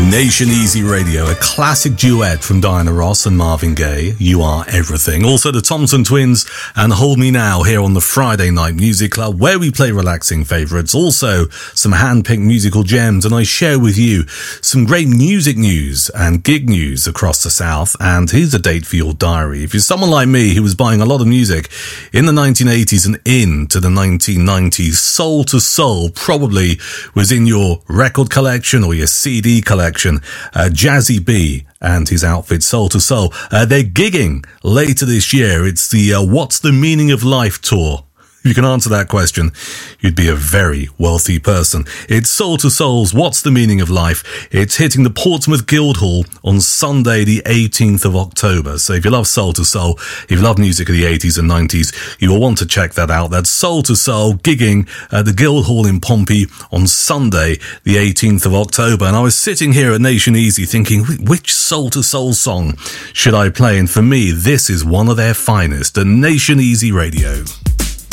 Nation Easy Radio, a classic duet from Diana Ross and Marvin Gaye, You Are Everything. Also the Thompson Twins and Hold Me Now here on the Friday Night Music Club, where we play relaxing favourites. Also some hand-picked musical gems, and I share with you some great music news and gig news across the South. And here's a date for your diary. If you're someone like me who was buying a lot of music in the 1980s and into the 1990s, Soul to Soul probably was in your record collection or your CD collection. Jazzy B and his outfit Soul to Soul. They're gigging later this year. It's the What's the Meaning of Life tour. If you can answer that question, you'd be a very wealthy person. It's Soul to Soul's What's the Meaning of Life. It's hitting the Portsmouth Guildhall on Sunday, the 18th of October. So if you love Soul to Soul, if you love music of the 80s and 90s, you will want to check that out. That's Soul to Soul gigging at the Guildhall in Pompey on Sunday, the 18th of October. And I was sitting here at Nation Easy thinking, which Soul to Soul song should I play? And for me, this is one of their finest, at Nation Easy Radio.